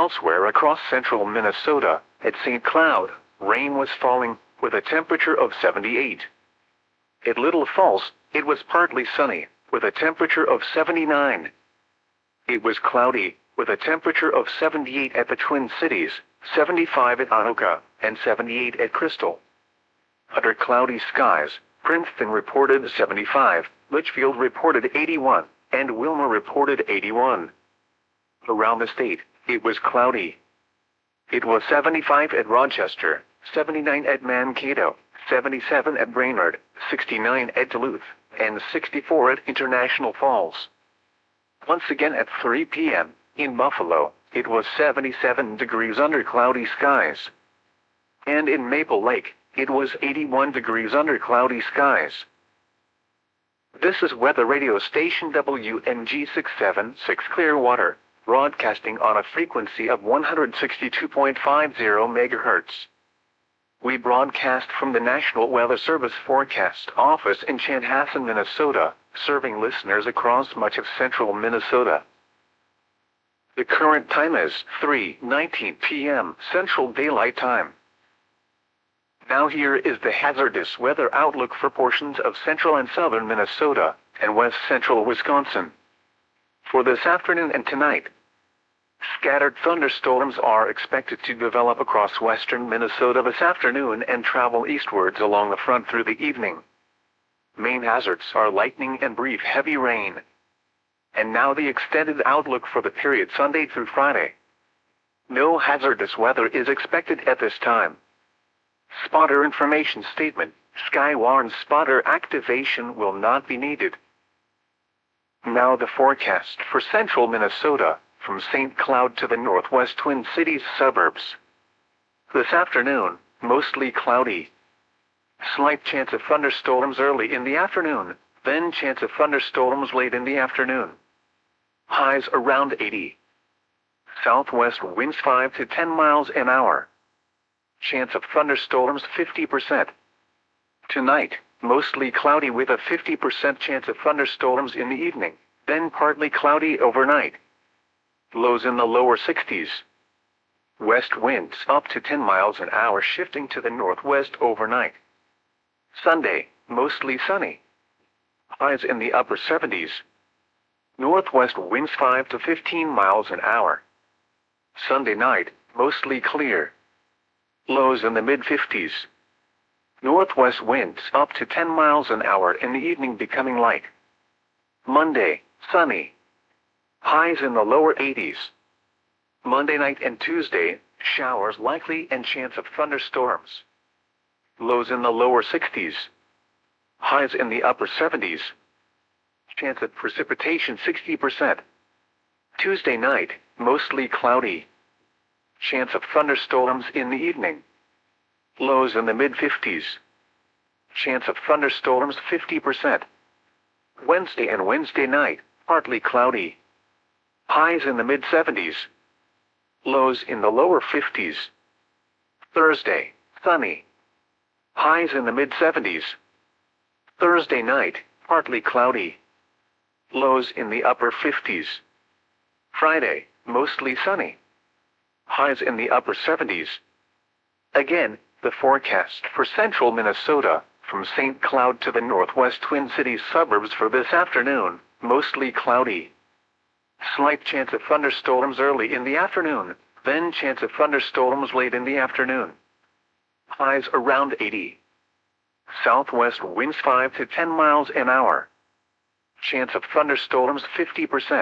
Elsewhere across central Minnesota, at St. Cloud, rain was falling, with a temperature of 78. At Little Falls, it was partly sunny, with a temperature of 79. It was cloudy, with a temperature of 78 at the Twin Cities, 75 at Anoka, and 78 at Crystal. Under cloudy skies, Princeton reported 75, Litchfield reported 81, and Wilmer reported 81. Around the state, it was cloudy. It was 75 at Rochester, 79 at Mankato, 77 at Brainerd, 69 at Duluth, and 64 at International Falls. Once again at 3 p.m., in Buffalo, it was 77 degrees under cloudy skies. And in Maple Lake, it was 81 degrees under cloudy skies. This is weather radio station WNG 676 Clearwater, broadcasting on a frequency of 162.50 MHz. We broadcast from the National Weather Service Forecast Office in Chanhassen, Minnesota, serving listeners across much of central Minnesota. The current time is 3:19 p.m. Central Daylight Time. Now here is the hazardous weather outlook for portions of central and southern Minnesota, and west central Wisconsin. For this afternoon and tonight, scattered thunderstorms are expected to develop across western Minnesota this afternoon and travel eastwards along the front through the evening. Main hazards are lightning and brief heavy rain. And now the extended outlook for the period Sunday through Friday. No hazardous weather is expected at this time. Spotter information statement: Skywarn spotter activation will not be needed. Now the forecast for central Minnesota, from St. Cloud to the northwest Twin Cities suburbs. This afternoon, mostly cloudy. Slight chance of thunderstorms early in the afternoon, then chance of thunderstorms late in the afternoon. Highs around 80. Southwest winds 5 to 10 miles an hour. Chance of thunderstorms 50%. Tonight, mostly cloudy with a 50% chance of thunderstorms in the evening, then partly cloudy overnight. Lows in the lower 60s. West winds up to 10 miles an hour shifting to the northwest overnight. Sunday, mostly sunny. Highs in the upper 70s. Northwest winds 5 to 15 miles an hour. Sunday night, mostly clear. Lows in the mid-50s. Northwest winds up to 10 miles an hour in the evening becoming light. Monday, sunny. Highs in the lower 80s. Monday night and Tuesday, showers likely and chance of thunderstorms. Lows in the lower 60s. Highs in the upper 70s. Chance of precipitation 60%. Tuesday night, mostly cloudy. Chance of thunderstorms in the evening. Lows in the mid-50s. Chance of thunderstorms 50%. Wednesday and Wednesday night, partly cloudy. Highs in the mid-70s. Lows in the lower 50s. Thursday, sunny. Highs in the mid-70s. Thursday night, partly cloudy. Lows in the upper 50s. Friday, mostly sunny. Highs in the upper 70s. Again, the forecast for central Minnesota, from St. Cloud to the northwest Twin Cities suburbs for this afternoon, mostly cloudy. Slight chance of thunderstorms early in the afternoon, then chance of thunderstorms late in the afternoon. Highs around 80. Southwest winds 5 to 10 miles an hour. Chance of thunderstorms 50%.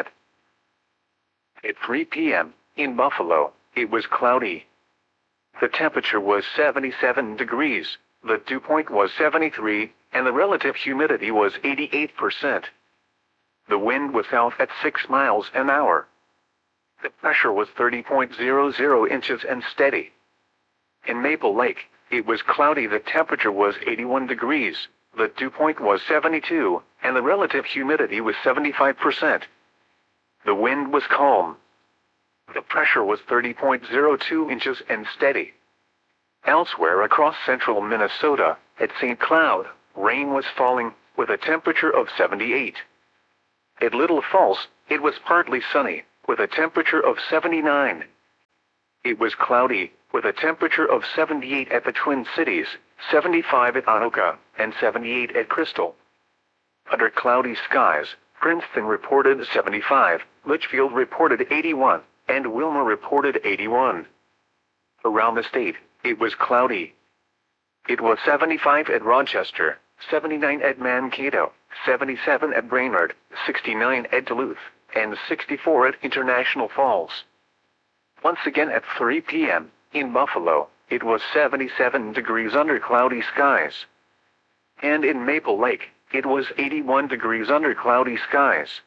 At 3 p.m., in Buffalo, it was cloudy. The temperature was 77 degrees, the dew point was 73, and the relative humidity was 88%. The wind was south at 6 miles an hour. The pressure was 30.00 inches and steady. In Maple Lake, it was cloudy. The temperature was 81 degrees, the dew point was 72, and the relative humidity was 75%. The wind was calm. The pressure was 30.02 inches and steady. Elsewhere across central Minnesota, at St. Cloud, rain was falling, with a temperature of 78. At Little Falls, it was partly sunny, with a temperature of 79. it was cloudy, with a temperature of 78 at the Twin Cities, 75 at Anoka, and 78 at Crystal. Under cloudy skies, Princeton reported 75, Litchfield reported 81, and Wilmer reported 81. Around the state, it was cloudy. It was 75 at Rochester, 79 at Mankato, 77 at Brainerd, 69 at Duluth, and 64 at International Falls. Once again at 3 p.m., in Buffalo, it was 77 degrees under cloudy skies. And in Maple Lake, it was 81 degrees under cloudy skies.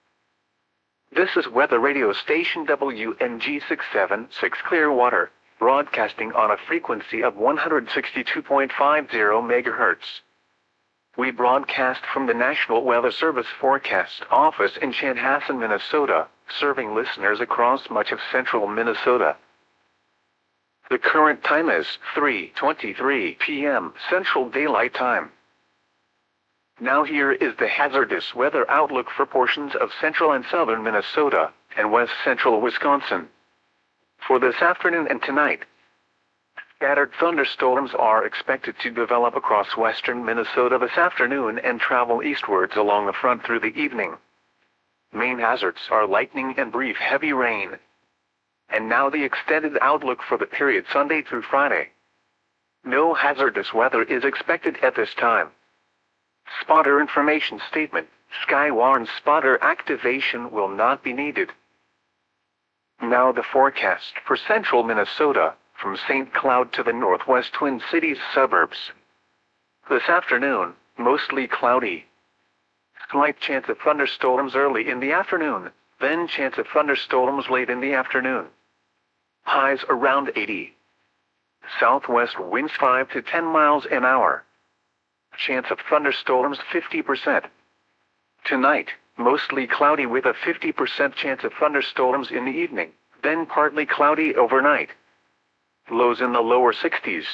This is weather radio station WNG 676 Clearwater, broadcasting on a frequency of 162.50 MHz. We broadcast from the National Weather Service Forecast Office in Chanhassen, Minnesota, serving listeners across much of central Minnesota. The current time is 3:23 p.m. Central Daylight Time. Now here is the hazardous weather outlook for portions of central and southern Minnesota and west central Wisconsin. For this afternoon and tonight, scattered thunderstorms are expected to develop across western Minnesota this afternoon and travel eastwards along the front through the evening. Main hazards are lightning and brief heavy rain. And now the extended outlook for the period Sunday through Friday. No hazardous weather is expected at this time. Spotter information statement: Skywarn spotter activation will not be needed. Now the forecast for central Minnesota, from St. Cloud to the northwest Twin Cities suburbs. This afternoon, mostly cloudy. Slight chance of thunderstorms early in the afternoon, then chance of thunderstorms late in the afternoon. Highs around 80. Southwest winds 5 to 10 miles an hour. Chance of thunderstorms 50%. Tonight, mostly cloudy with a 50% chance of thunderstorms in the evening, then partly cloudy overnight. Lows in the lower 60s.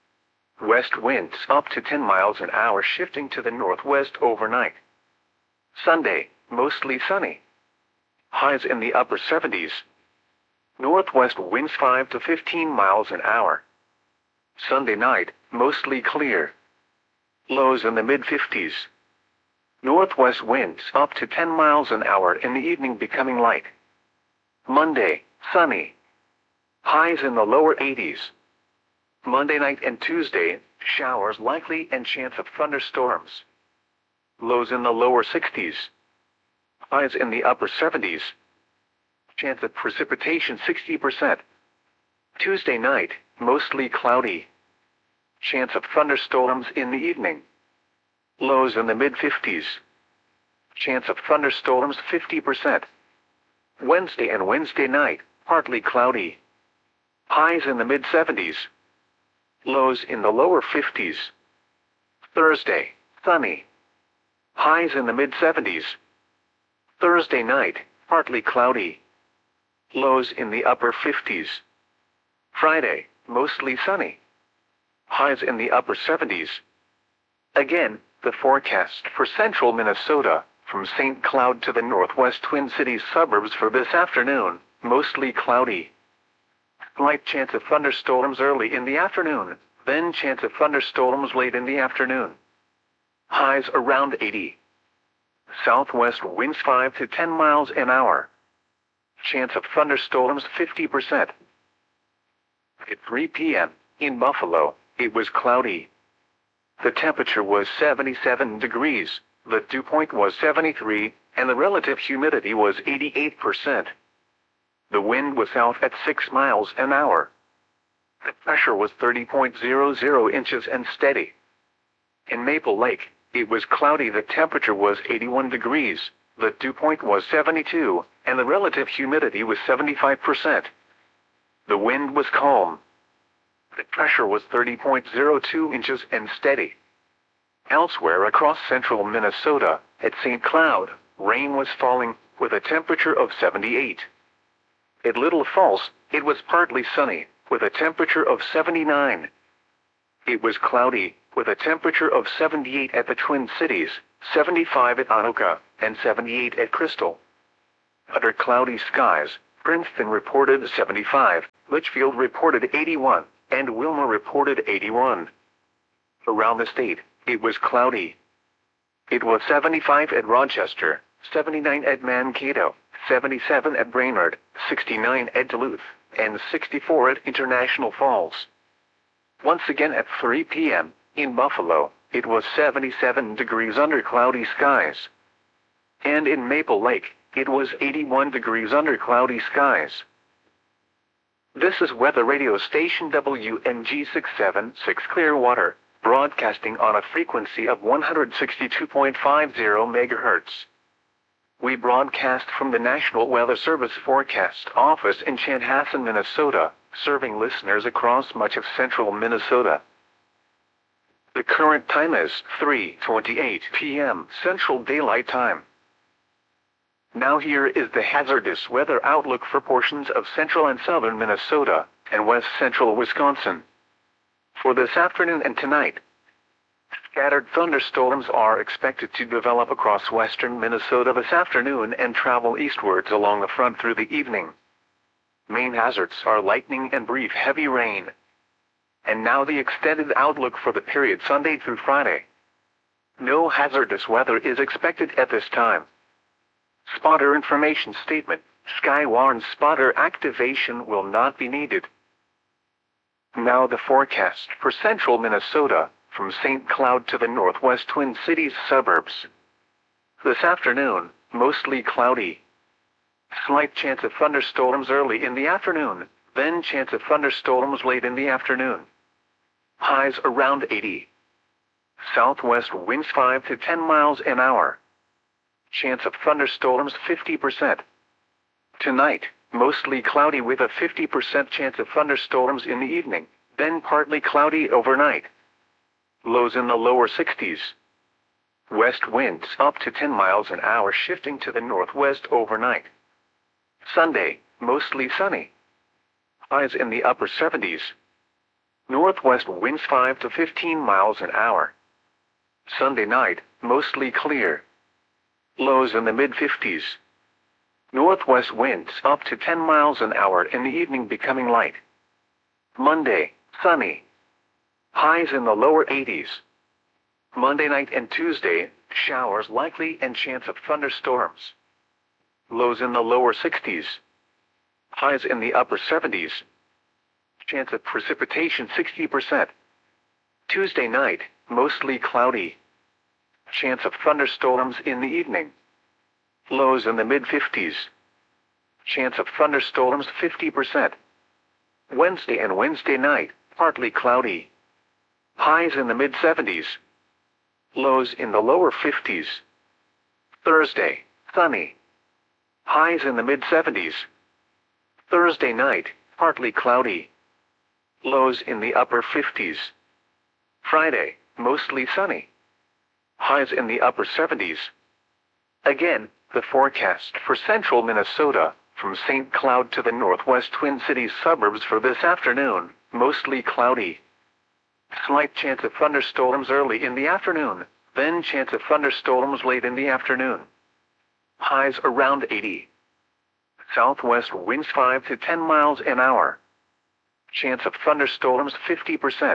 West winds up to 10 miles an hour shifting to the northwest overnight. Sunday, mostly sunny. Highs in the upper 70s. Northwest winds 5 to 15 miles an hour. Sunday night, mostly clear. Lows in the mid-50s. Northwest winds up to 10 miles an hour in the evening becoming light. Monday, sunny. Highs in the lower 80s. Monday night and Tuesday, showers likely and chance of thunderstorms. Lows in the lower 60s. Highs in the upper 70s. Chance of precipitation 60%. Tuesday night, mostly cloudy. Chance of thunderstorms in the evening. Lows in the mid-50s. Chance of thunderstorms 50%. Wednesday and Wednesday night, partly cloudy. Highs in the mid-70s. Lows in the lower 50s. Thursday, sunny. Highs in the mid-70s. Thursday night, partly cloudy. Lows in the upper 50s. Friday, mostly sunny. Highs in the upper 70s. Again, the forecast for central Minnesota, from St. Cloud to the northwest Twin Cities suburbs for this afternoon, mostly cloudy. Slight chance of thunderstorms early in the afternoon, then chance of thunderstorms late in the afternoon. Highs around 80. Southwest winds 5 to 10 miles an hour. Chance of thunderstorms 50%. At 3 p.m., in Buffalo, it was cloudy. The temperature was 77 degrees, the dew point was 73, and the relative humidity was 88%. The wind was south at 6 miles an hour. The pressure was 30.00 inches and steady. In Maple Lake, it was cloudy. The temperature was 81 degrees, the dew point was 72, and the relative humidity was 75%. The wind was calm. The pressure was 30.02 inches and steady. Elsewhere across central Minnesota, at St. Cloud, rain was falling, with a temperature of 78. At Little Falls, it was partly sunny, with a temperature of 79. It was cloudy, with a temperature of 78 at the Twin Cities, 75 at Anoka, and 78 at Crystal. Under cloudy skies, Princeton reported 75, Litchfield reported 81, and Wilmer reported 81. Around the state, it was cloudy. It was 75 at Rochester, 79 at Mankato, 77 at Brainerd, 69 at Duluth, and 64 at International Falls. Once again at 3 p.m., in Buffalo, it was 77 degrees under cloudy skies. And in Maple Lake, it was 81 degrees under cloudy skies. This is weather radio station WNG 676 Clearwater, broadcasting on a frequency of 162.50 MHz. We broadcast from the National Weather Service Forecast Office in Chanhassen, Minnesota, serving listeners across much of central Minnesota. The current time is 3:28 p.m. Central Daylight Time. Now here is the hazardous weather outlook for portions of central and southern Minnesota and west central Wisconsin. For this afternoon and tonight, scattered thunderstorms are expected to develop across western Minnesota this afternoon and travel eastwards along the front through the evening. Main hazards are lightning and brief heavy rain. And now the extended outlook for the period Sunday through Friday. No hazardous weather is expected at this time. Spotter information statement: Skywarn spotter activation will not be needed. Now the forecast for central Minnesota, from St. Cloud to the northwest Twin Cities suburbs. This afternoon, mostly cloudy. Slight chance of thunderstorms early in the afternoon, then chance of thunderstorms late in the afternoon. Highs around 80. Southwest winds 5 to 10 miles an hour. Chance of thunderstorms 50%. Tonight, mostly cloudy with a 50% chance of thunderstorms in the evening, then partly cloudy overnight. Lows in the lower 60s. West winds up to 10 miles an hour shifting to the northwest overnight. Sunday, mostly sunny. Highs in the upper 70s. Northwest winds 5 to 15 miles an hour. Sunday night, mostly clear. Lows in the mid-50s. Northwest winds up to 10 miles an hour in the evening becoming light. Monday, sunny. Highs in the lower 80s. Monday night and Tuesday, showers likely and chance of thunderstorms. Lows in the lower 60s. Highs in the upper 70s. Chance of precipitation 60%. Tuesday night, mostly cloudy. Chance of thunderstorms in the evening. Lows in the mid-50s. Chance of thunderstorms 50%. Wednesday and Wednesday night, partly cloudy. Highs in the mid-70s. Lows in the lower 50s. Thursday, sunny. Highs in the mid-70s. Thursday night, partly cloudy. Lows in the upper 50s. Friday, mostly sunny. Highs in the upper 70s. Again, the forecast for central Minnesota, from St. Cloud to the northwest Twin Cities suburbs for this afternoon, mostly cloudy. Slight chance of thunderstorms early in the afternoon, then chance of thunderstorms late in the afternoon. Highs around 80. Southwest winds 5 to 10 miles an hour. Chance of thunderstorms 50%.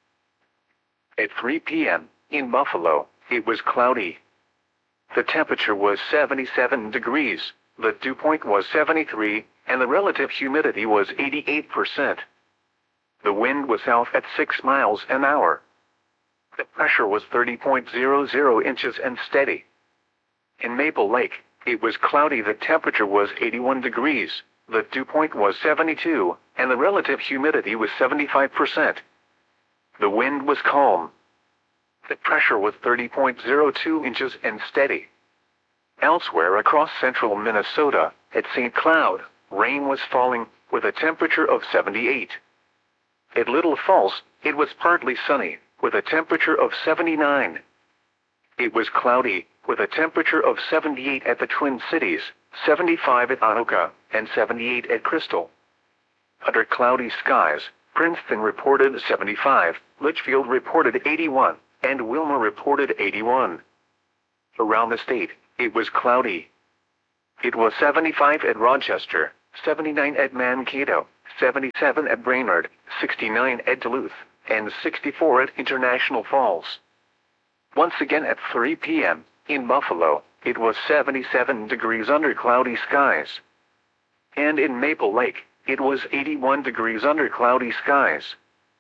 At 3 p.m., in Buffalo, it was cloudy. The temperature was 77 degrees, the dew point was 73, and the relative humidity was 88%. The wind was south at 6 miles an hour. The pressure was 30.00 inches and steady. In Maple Lake, it was cloudy. The temperature was 81 degrees, the dew point was 72, and the relative humidity was 75%. The wind was calm. The pressure was 30.02 inches and steady. Elsewhere across central Minnesota, at St. Cloud, rain was falling, with a temperature of 78. At Little Falls, it was partly sunny, with a temperature of 79. It was cloudy, with a temperature of 78 at the Twin Cities, 75 at Anoka, and 78 at Crystal. Under cloudy skies, Princeton reported 75, Litchfield reported 81, and Wilmer reported 81. Around the state, it was cloudy. It was 75 at Rochester, 79 at Mankato, 77 at Brainerd, 69 at Duluth, and 64 at International Falls. Once again at 3 p.m., in Buffalo, it was 77 degrees under cloudy skies. And in Maple Lake, it was 81 degrees under cloudy skies.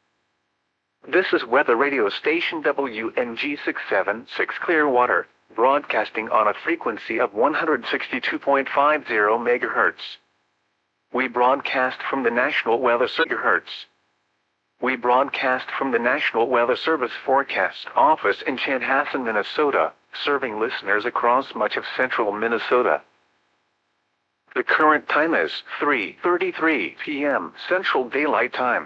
This is weather radio station WNG 676 Clearwater, broadcasting on a frequency of 162.50 MHz. We broadcast from the National Weather Service. We broadcast from the National Weather Service Forecast Office in Chanhassen, Minnesota, serving listeners across much of central Minnesota. The current time is 3:33 p.m. Central Daylight Time.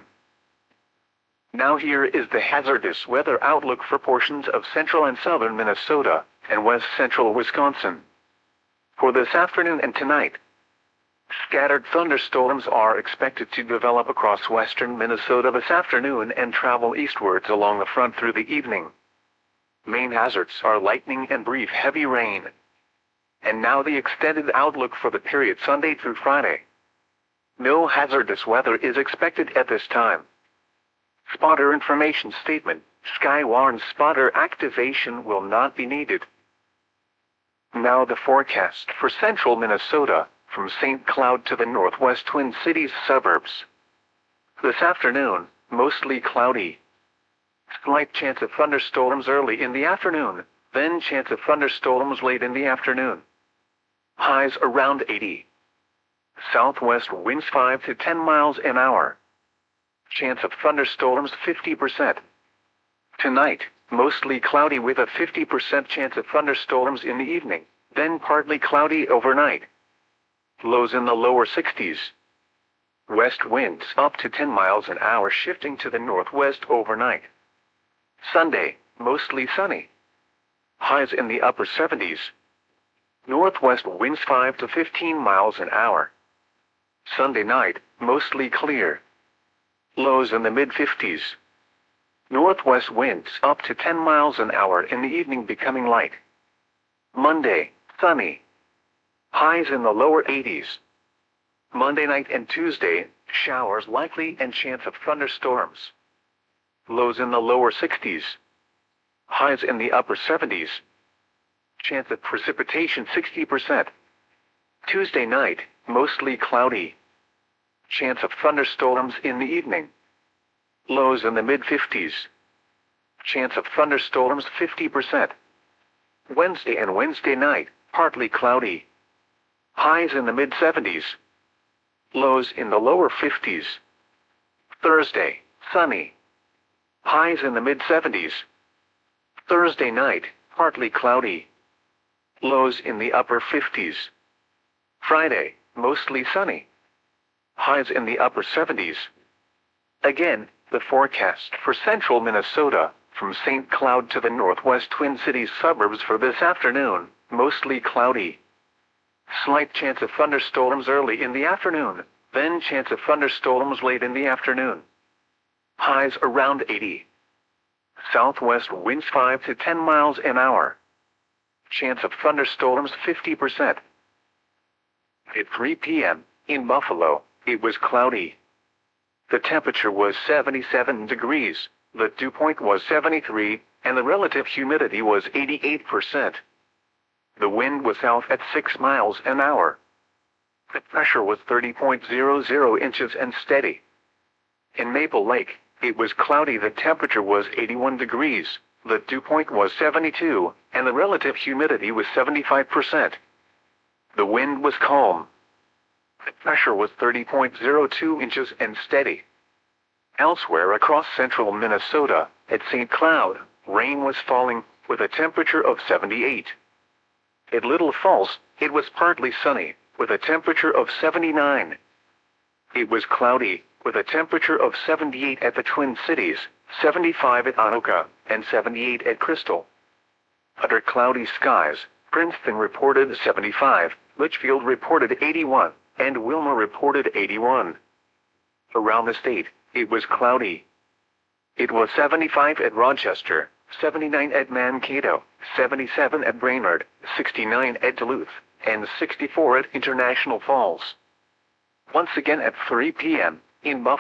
Now here is the hazardous weather outlook for portions of central and southern Minnesota and west central Wisconsin. For this afternoon and tonight, scattered thunderstorms are expected to develop across western Minnesota this afternoon and travel eastwards along the front through the evening. Main hazards are lightning and brief heavy rain. And now the extended outlook for the period Sunday through Friday. No hazardous weather is expected at this time. Spotter information statement: Skywarn spotter activation will not be needed. Now the forecast for central Minnesota, from St. Cloud to the northwest Twin Cities suburbs. This afternoon, mostly cloudy. Slight chance of thunderstorms early in the afternoon, then chance of thunderstorms late in the afternoon. Highs around 80. Southwest winds 5 to 10 miles an hour. Chance of thunderstorms 50%. Tonight, mostly cloudy with a 50% chance of thunderstorms in the evening, then partly cloudy overnight. Lows in the lower 60s. West winds up to 10 miles an hour shifting to the northwest overnight. Sunday, mostly sunny. Highs in the upper 70s. Northwest winds 5 to 15 miles an hour. Sunday night, mostly clear. Lows in the mid-50s. Northwest winds up to 10 miles an hour in the evening becoming light. Monday, sunny. Highs in the lower 80s. Monday night and Tuesday, showers likely and chance of thunderstorms. Lows in the lower 60s. Highs in the upper 70s. Chance of precipitation 60%. Tuesday night, mostly cloudy. Chance of thunderstorms in the evening. Lows in the mid-50s. Chance of thunderstorms 50%. Wednesday and Wednesday night, partly cloudy. Highs in the mid-70s. Lows in the lower 50s. Thursday, sunny. Highs in the mid-70s. Thursday night, partly cloudy. Lows in the upper 50s. Friday, mostly sunny. Highs in the upper 70s. Again, the forecast for central Minnesota, from St. Cloud to the northwest Twin Cities suburbs for this afternoon, mostly cloudy. Slight chance of thunderstorms early in the afternoon, then chance of thunderstorms late in the afternoon. Highs around 80. Southwest winds 5 to 10 miles an hour. Chance of thunderstorms 50%. At 3 p.m., in Buffalo, it was cloudy. The temperature was 77 degrees, the dew point was 73, and the relative humidity was 88%. The wind was south at 6 miles an hour. The pressure was 30.00 inches and steady. In Maple Lake, it was cloudy. The temperature was 81 degrees, the dew point was 72, and the relative humidity was 75%. The wind was calm. The pressure was 30.02 inches and steady. Elsewhere across central Minnesota, at St. Cloud, rain was falling, with a temperature of 78. At Little Falls, it was partly sunny, with a temperature of 79. It was cloudy, with a temperature of 78 at the Twin Cities, 75 at Anoka, and 78 at Crystal. Under cloudy skies, Princeton reported 75, Litchfield reported 81, and Wilma reported 81. Around the state, it was cloudy. It was 75 at Rochester, 79 at Mankato, 77 at Brainerd, 69 at Duluth, and 64 at International Falls. Once again at 3 p.m. in Buffalo.